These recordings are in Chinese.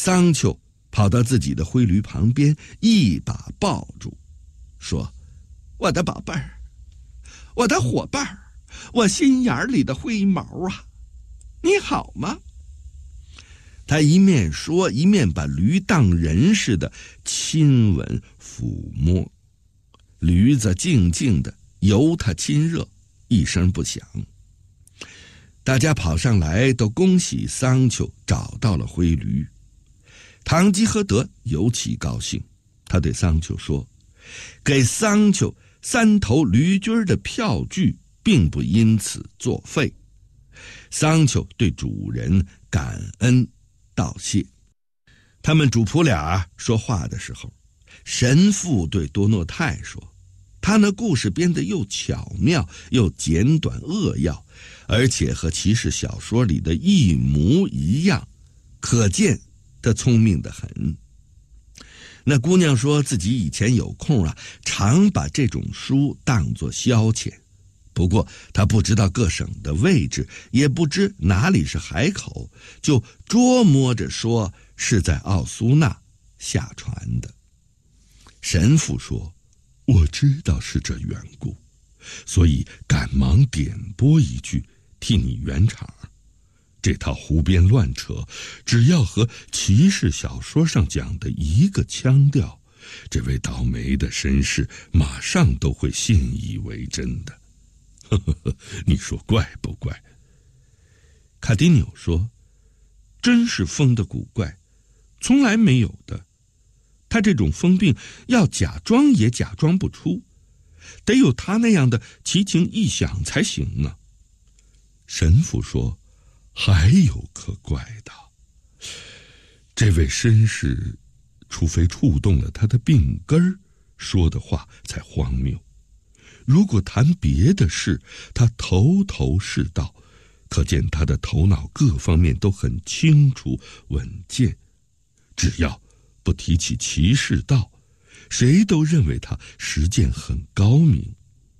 桑丘跑到自己的灰驴旁边，一把抱住，说：“我的宝贝儿，我的伙伴儿，我心眼里的灰毛啊，你好吗？”他一面说，一面把驴当人似的亲吻抚摸。驴子静静的由他亲热，一声不响。大家跑上来，都恭喜桑丘找到了灰驴。堂吉诃德尤其高兴，他对桑丘说：“给桑丘3头驴驹的票据并不因此作废。”桑丘对主人感恩道谢。他们主仆俩说话的时候，神父对多诺泰说：“他那故事编得又巧妙又简短扼要，而且和骑士小说里的一模一样，可见他聪明得很。”那姑娘说自己以前有空常把这种书当作消遣，不过她不知道各省的位置，也不知哪里是海口，就捉摸着说是在奥苏纳下船的。神父说：“我知道是这缘故，所以赶忙点拨一句，替你圆场。这套胡编乱扯，只要和骑士小说上讲的一个腔调，这位倒霉的绅士马上都会信以为真的。呵呵呵，你说怪不怪？”卡迪纽说：“真是疯的古怪，从来没有的。他这种疯病要假装也假装不出，得有他那样的奇情异想才行啊。”神父说：“还有可怪的，这位绅士除非触动了他的病根儿，说的话才荒谬。如果谈别的事，他头头是道，可见他的头脑各方面都很清楚稳健。只要不提起骑士道，谁都认为他实践很高明。”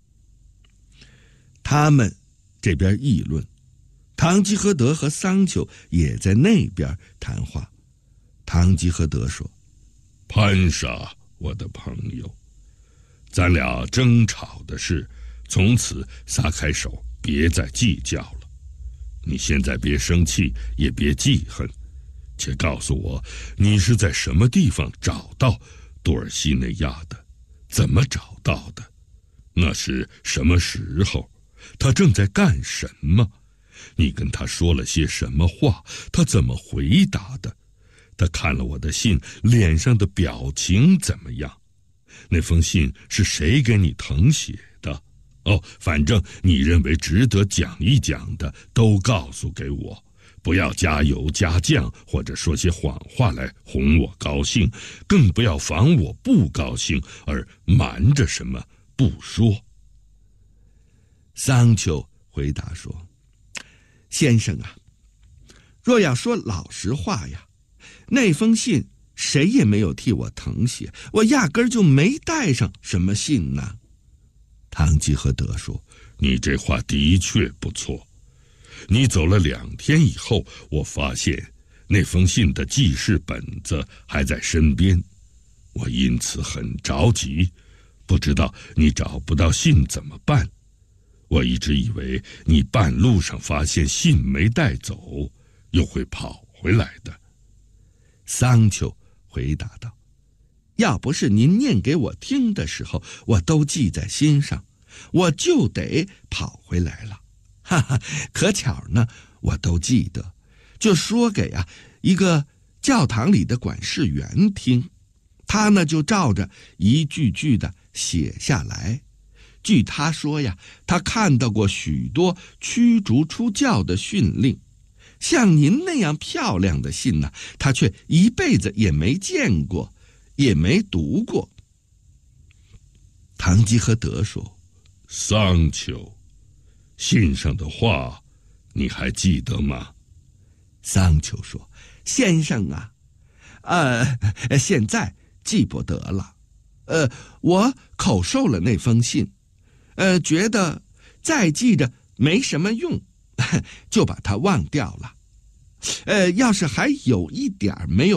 他们这边议论，堂吉诃德和桑丘也在那边谈话。堂吉诃德说：“潘莎，我的朋友，咱俩争吵的事，从此撒开手，别再计较了。你现在别生气，也别记恨，且告诉我，你是在什么地方找到多尔西内亚的？怎么找到的？那是什么时候？他正在干什么？你跟他说了些什么话？他怎么回答的？他看了我的信，脸上的表情怎么样？那封信是谁给你誊写的？反正你认为值得讲一讲的，都告诉给我，不要加油加酱，或者说些谎话来哄我高兴，更不要防我不高兴而瞒着什么不说。”桑丘回答说：“先生啊，若要说老实话呀，那封信谁也没有替我誊写，我压根儿就没带上什么信呢。”堂吉诃德说：“你这话的确不错。你走了2天以后，我发现那封信的记事本子还在身边，我因此很着急，不知道你找不到信怎么办。我一直以为你半路上发现信没带走，又会跑回来的。”桑丘回答道：“要不是您念给我听的时候，我都记在心上，我就得跑回来了。哈哈，可巧呢，我都记得，就说给一个教堂里的管事员听，他呢就照着一句句的写下来。据他说呀，他看到过许多驱逐出教的训令，像您那样漂亮的信呢，他却一辈子也没见过，也没读过。”堂吉诃德说：“桑丘，信上的话你还记得吗？”桑丘说：“先生啊，现在记不得了。我口授了那封信，觉得再记着没什么用，就把它忘掉了。要是还有一点没有